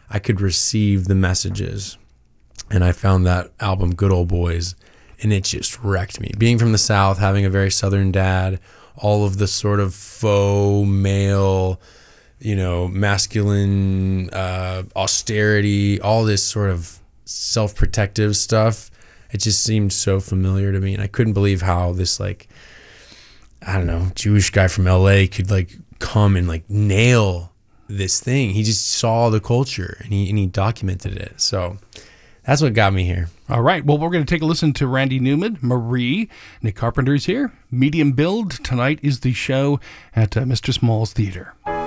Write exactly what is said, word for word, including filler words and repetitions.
I could receive the messages. And I found that album, Good Old Boys, and it just wrecked me. Being from the South, having a very Southern dad, all of the sort of faux male, you know, masculine uh, austerity, all this sort of self-protective stuff, it just seemed so familiar to me. And I couldn't believe how this, like, I don't know, Jewish guy from L A could, like, come and, like, nail this thing. He just saw the culture, and he and he documented it. So that's what got me here. All right. Well, we're going to take a listen to Randy Newman, Marie. Nick Carpenter's here. Medium Build. Tonight is the show at uh, Mister Small's Theater.